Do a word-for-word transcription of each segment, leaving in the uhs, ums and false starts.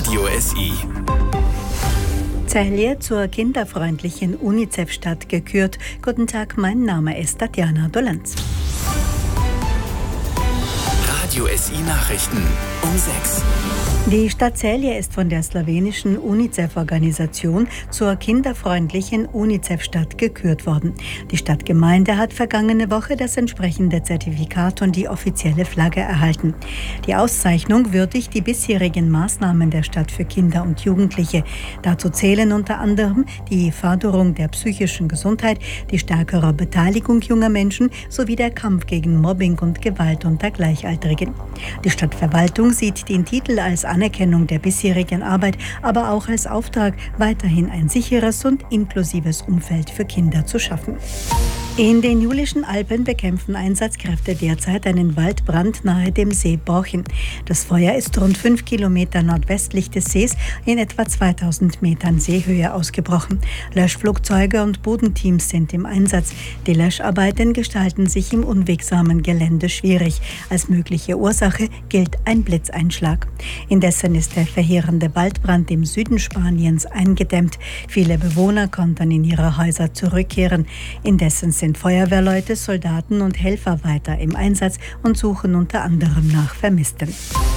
Radio S I. Celje zur kinderfreundlichen UNICEF-Stadt gekürt. Guten Tag, mein Name ist Tatjana Dolenz. Radio S I-Nachrichten um sechs. Die Stadt Celje ist von der slowenischen UNICEF-Organisation zur kinderfreundlichen UNICEF-Stadt gekürt worden. Die Stadtgemeinde hat vergangene Woche das entsprechende Zertifikat und die offizielle Flagge erhalten. Die Auszeichnung würdigt die bisherigen Maßnahmen der Stadt für Kinder und Jugendliche. Dazu zählen unter anderem die Förderung der psychischen Gesundheit, die stärkere Beteiligung junger Menschen sowie der Kampf gegen Mobbing und Gewalt unter Gleichaltrigen. Die Stadtverwaltung sieht den Titel als Anerkennung der bisherigen Arbeit, aber auch als Auftrag, weiterhin ein sicheres und inklusives Umfeld für Kinder zu schaffen. In den Julischen Alpen bekämpfen Einsatzkräfte derzeit einen Waldbrand nahe dem See Borchen. Das Feuer ist rund fünf Kilometer nordwestlich des Sees in etwa zweitausend Metern Seehöhe ausgebrochen. Löschflugzeuge und Bodenteams sind im Einsatz. Die Löscharbeiten gestalten sich im unwegsamen Gelände schwierig. Als mögliche Ursache gilt ein Blitzeinschlag. Indessen ist der verheerende Waldbrand im Süden Spaniens eingedämmt. Viele Bewohner konnten in ihre Häuser zurückkehren. Indessen sind Feuerwehrleute, Soldaten und Helfer weiter im Einsatz und suchen unter anderem nach Vermissten.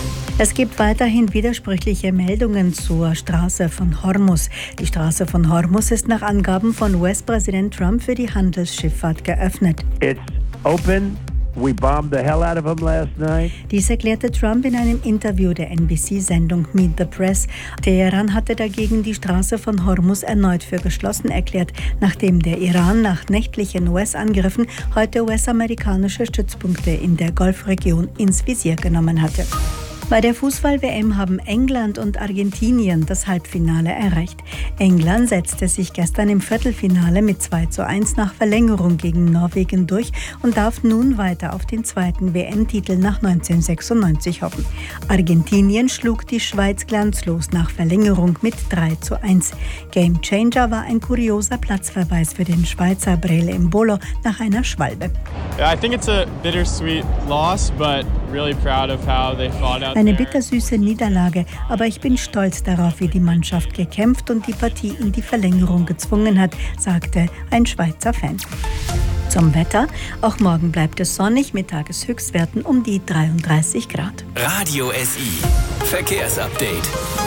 Es gibt weiterhin widersprüchliche Meldungen zur Straße von Hormuz. Die Straße von Hormuz ist nach Angaben von U S-Präsident Trump für die Handelsschifffahrt geöffnet. It's open. We bombed the hell out of them last night. Dies erklärte Trump in einem Interview der N B C-Sendung Meet the Press. Teheran hatte dagegen die Straße von Hormuz erneut für geschlossen erklärt, nachdem der Iran nach nächtlichen U S-Angriffen heute U S-amerikanische Stützpunkte in der Golfregion ins Visier genommen hatte. Bei der Fußball-W M haben England und Argentinien das Halbfinale erreicht. England setzte sich gestern im Viertelfinale mit zwei zu eins nach Verlängerung gegen Norwegen durch und darf nun weiter auf den zweiten W M-Titel nach neunzehnhundertsechsundneunzig hoffen. Argentinien schlug die Schweiz glanzlos nach Verlängerung mit drei zu eins. Gamechanger war ein kurioser Platzverweis für den Schweizer Brele Embolo nach einer Schwalbe. Yeah, I think it's a bittersweet loss, but really proud of how they fought out. Eine bittersüße Niederlage, aber ich bin stolz darauf, wie die Mannschaft gekämpft und die Partie in die Verlängerung gezwungen hat, sagte ein Schweizer Fan. Zum Wetter. Auch morgen bleibt es sonnig mit Tageshöchstwerten um die dreiunddreißig Grad. Radio S I. Verkehrsupdate.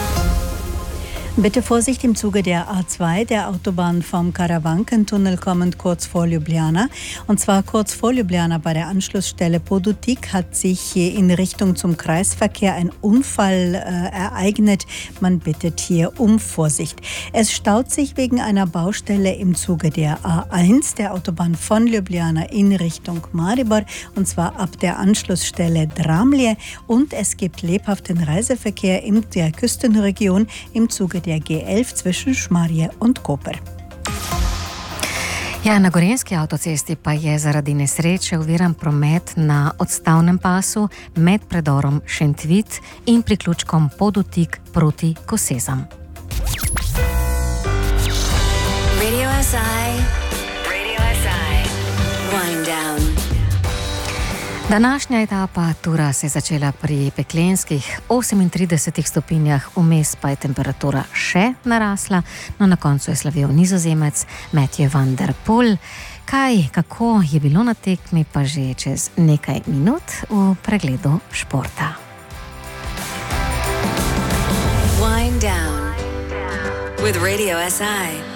Bitte Vorsicht im Zuge der A zwei, der Autobahn vom Karawankentunnel kommend kurz vor Ljubljana. Und zwar kurz vor Ljubljana bei der Anschlussstelle Podutik hat sich in Richtung zum Kreisverkehr ein Unfall äh, ereignet. Man bittet hier um Vorsicht. Es staut sich wegen einer Baustelle im Zuge der A eins, der Autobahn von Ljubljana in Richtung Maribor, und zwar ab der Anschlussstelle Dramlje. Und es gibt lebhaften Reiseverkehr in der Küstenregion im Zuge der G elf zwischen Šmarje und Koper. Ja, na Gorenjski avtocesti pa je zaradi nesreče oviran promet na odstavnem pasu med predorom Šentvit in priključkom Podutik proti Kosezam. Radio S I. Radio S I. Wind down. Današnja etapa tura se je začela pri peklenskih osemintridesetih stopinjah, vmes pa je temperatura še narasla, no na koncu je slavil Nizozemec Mathieu van der Poel. Kaj, kako je bilo na tekmi, pa že čez nekaj minut v pregledu športa. Wind down with Radio S I.